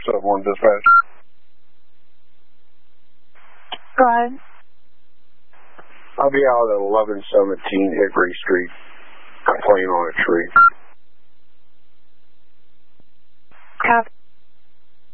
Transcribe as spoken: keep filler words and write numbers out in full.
seven one dispatch. Go ahead. I'll be out at eleven seventeen Hickory Street. I'm playing on a tree.